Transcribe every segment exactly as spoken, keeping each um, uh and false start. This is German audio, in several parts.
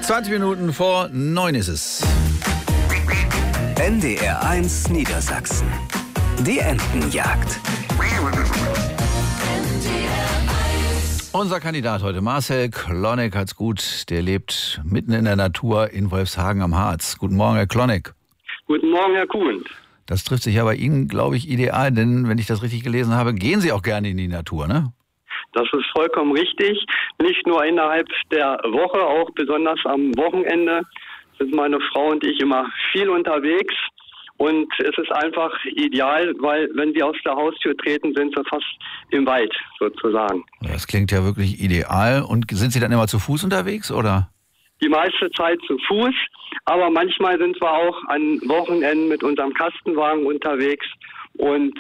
zwanzig Minuten vor neun ist es. N D R eins Niedersachsen. Die Entenjagd. Unser Kandidat heute, Marcel Klonek, hat's gut. Der lebt mitten in der Natur in Wolfshagen am Harz. Guten Morgen, Herr Klonek. Guten Morgen, Herr Kuhn. Das trifft sich ja bei Ihnen, glaube ich, ideal, denn wenn ich das richtig gelesen habe, gehen Sie auch gerne in die Natur, ne? Das ist vollkommen richtig. Nicht nur innerhalb der Woche, auch besonders am Wochenende sind meine Frau und ich immer viel unterwegs. Und es ist einfach ideal, weil wenn wir aus der Haustür treten, sind wir fast im Wald sozusagen. Das klingt ja wirklich ideal. Und sind Sie dann immer zu Fuß unterwegs, oder? Die meiste Zeit zu Fuß, aber manchmal sind wir auch an Wochenenden mit unserem Kastenwagen unterwegs. Und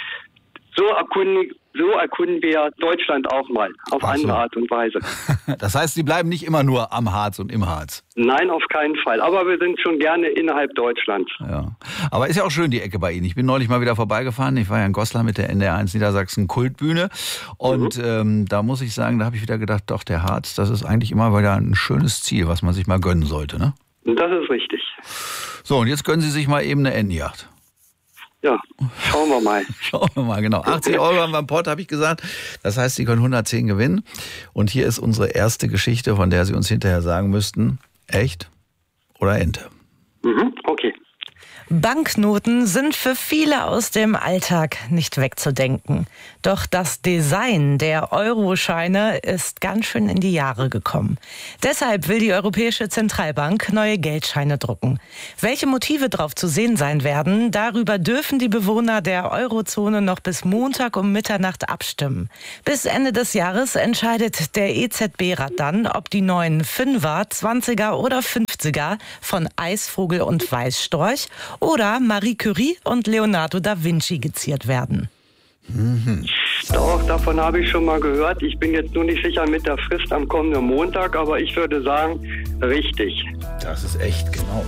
so erkunden, so erkunden wir Deutschland auch mal, auf Ach so. andere Art und Weise. Das heißt, Sie bleiben nicht immer nur am Harz und im Harz? Nein, auf keinen Fall. Aber wir sind schon gerne innerhalb Deutschlands. Ja. Aber ist ja auch schön, die Ecke bei Ihnen. Ich bin neulich mal wieder vorbeigefahren. Ich war ja in Goslar mit der N D R eins Niedersachsen Kultbühne. Und mhm. ähm, da muss ich sagen, da habe ich wieder gedacht, doch, der Harz, das ist eigentlich immer wieder ein schönes Ziel, was man sich mal gönnen sollte, ne? Das ist richtig. So, und jetzt gönnen Sie sich mal eben eine Entenjagd. Ja, schauen wir mal. Schauen wir mal, genau. achtzig Euro haben wir am Pott, habe ich gesagt. Das heißt, Sie können hundertzehn gewinnen. Und hier ist unsere erste Geschichte, von der Sie uns hinterher sagen müssten, echt oder Ente? Mhm, okay. Banknoten sind für viele aus dem Alltag nicht wegzudenken. Doch das Design der Euroscheine ist ganz schön in die Jahre gekommen. Deshalb will die Europäische Zentralbank neue Geldscheine drucken. Welche Motive drauf zu sehen sein werden, darüber dürfen die Bewohner der Eurozone noch bis Montag um Mitternacht abstimmen. Bis Ende des Jahres entscheidet der E Z B-Rat dann, ob die neuen Fünfer, Zwanziger oder Fünfziger von Eisvogel und Weißstorch oder Marie Curie und Leonardo da Vinci geziert werden. Mhm. Doch, davon habe ich schon mal gehört. Ich bin jetzt nur nicht sicher mit der Frist am kommenden Montag, aber ich würde sagen, richtig. Das ist echt, genau.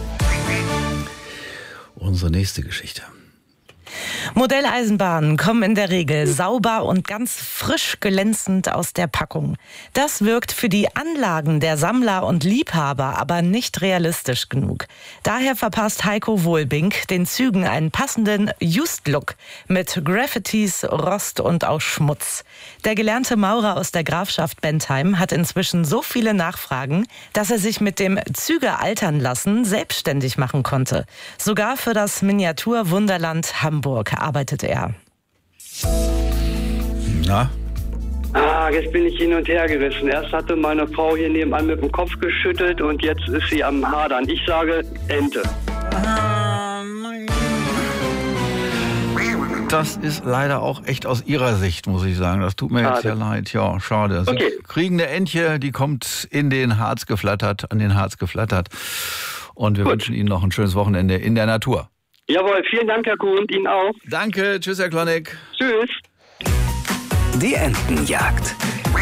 Unsere nächste Geschichte. Modelleisenbahnen kommen in der Regel sauber und ganz frisch glänzend aus der Packung. Das wirkt für die Anlagen der Sammler und Liebhaber aber nicht realistisch genug. Daher verpasst Heiko Wohlbink den Zügen einen passenden Just-Look mit Graffitis, Rost und auch Schmutz. Der gelernte Maurer aus der Grafschaft Bentheim hat inzwischen so viele Nachfragen, dass er sich mit dem Züge altern lassen selbstständig machen konnte. Sogar für das Miniaturwunderland Hamburg arbeitet er. Na? Ah, jetzt bin ich hin und her gerissen. Erst hatte meine Frau hier nebenan mit dem Kopf geschüttelt und jetzt ist sie am Hadern. Ich sage Ente. Das ist leider auch echt aus Ihrer Sicht, muss ich sagen. Das tut mir Schade. jetzt ja leid. Ja, schade. Sie Okay. kriegen eine Entche, die kommt in den Harz geflattert, an den Harz geflattert. Und wir Gut. wünschen Ihnen noch ein schönes Wochenende in der Natur. Jawohl, vielen Dank, Herr Kuhn, Ihnen auch. Danke, tschüss, Herr Klonek. Tschüss. Die Entenjagd.